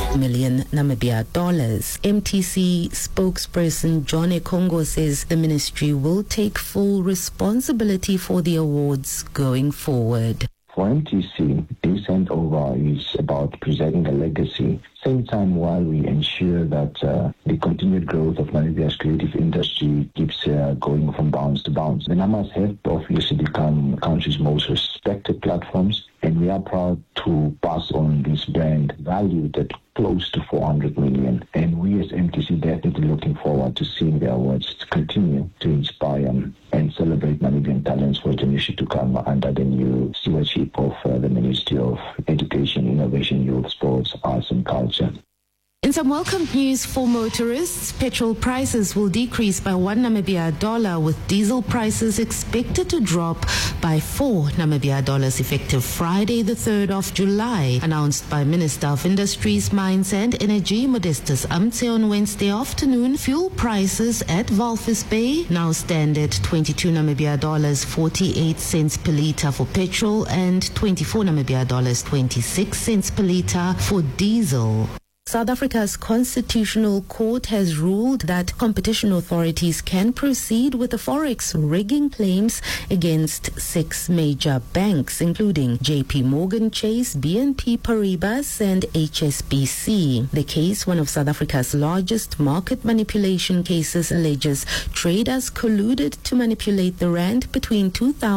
million Namibia dollars. MTC spokesperson John Ekongo says the ministry will take full responsibility for the awards going forward. For MTC, this handover is about preserving a legacy. Same time, while we ensure that the continued growth of Namibia's creative industry keeps going from bounds to bounds. The Namas have obviously become the country's most respected platforms, and we are proud to pass on this brand valued at close to 400 million. And we as MTC definitely looking forward to seeing the awards continue to inspire and celebrate Namibian talents for generations to come under the new stewardship of the Ministry of Education, Innovation, Youth, Sports, Arts and Culture. In some welcome news for motorists, petrol prices will decrease by 1 Namibia dollar, with diesel prices expected to drop by 4 Namibia dollars effective Friday, the 3rd of July, announced by Minister of Industries, Mines and Energy, Modestus Amtse, on Wednesday afternoon. Fuel prices at Walvis Bay now stand at 22 Namibia dollars 48 cents per litre for petrol and 24 Namibia dollars 26 cents per litre for diesel. South Africa's Constitutional Court has ruled that competition authorities can proceed with the forex rigging claims against 6 major banks, including JP Morgan Chase, BNP Paribas and HSBC. The case, one of South Africa's largest market manipulation cases, alleges traders colluded to manipulate the rand between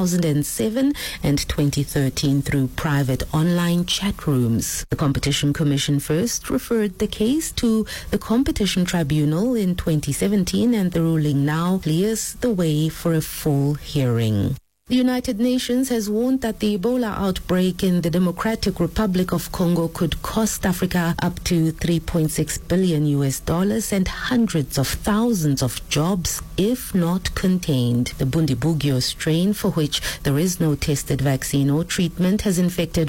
2007 and 2013 through private online chat rooms. The Competition Commission first referred the case to the Competition Tribunal in 2017, and the ruling now clears the way for a full hearing. The United Nations has warned that the Ebola outbreak in the Democratic Republic of Congo could cost Africa up to $3.6 billion and hundreds of thousands of jobs if not contained. The Bundibugyo strain, for which there is no tested vaccine or treatment, has infected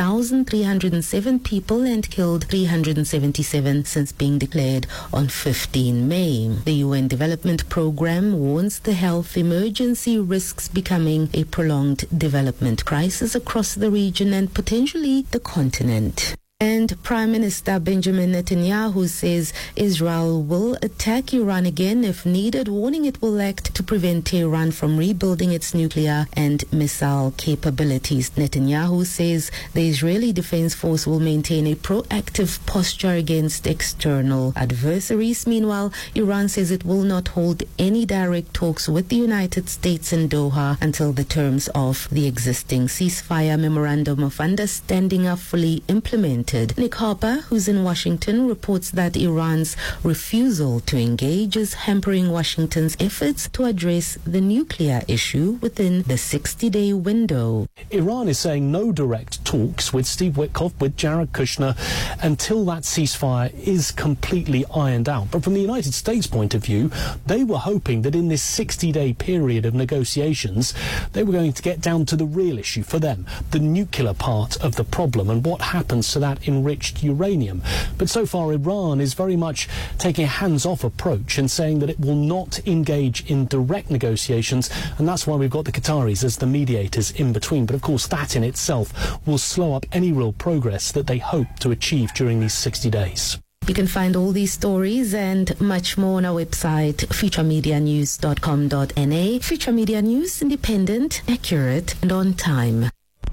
1,307 people and killed 377 since being declared on 15 May. The UN Development Programme warns the health emergency risks becoming a prolonged development crisis across the region and potentially the continent. And Prime Minister Benjamin Netanyahu says Israel will attack Iran again if needed, warning it will act to prevent Tehran from rebuilding its nuclear and missile capabilities. Netanyahu says the Israeli Defense Force will maintain a proactive posture against external adversaries. Meanwhile, Iran says it will not hold any direct talks with the United States in Doha until the terms of the existing ceasefire memorandum of understanding are fully implemented. Nick Harper, who's in Washington, reports that Iran's refusal to engage is hampering Washington's efforts to address the nuclear issue within the 60-day window. Iran is saying no direct talks with Steve Witkoff, with Jared Kushner, until that ceasefire is completely ironed out. But from the United States' point of view, they were hoping that in this 60-day period of negotiations, they were going to get down to the real issue for them, the nuclear part of the problem and what happens to that enriched uranium. But so far, Iran is very much taking a hands-off approach and saying that it will not engage in direct negotiations, and that's why we've got the Qataris as the mediators in between. But of course, that in itself will slow up any real progress that they hope to achieve during these 60 days. You can find all these stories and much more on our website, futuremedianews.com.na. Future Media News, independent, accurate, and on time.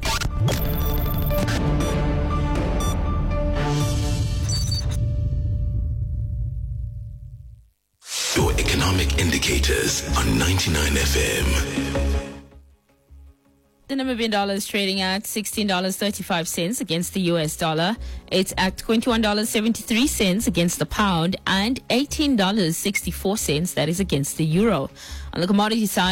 Your economic indicators on 99 FM. The Namibian dollar is trading at $16.35 against the US dollar. It's at $21.73 against the pound and $18.64, that is, against the euro. On the commodity side,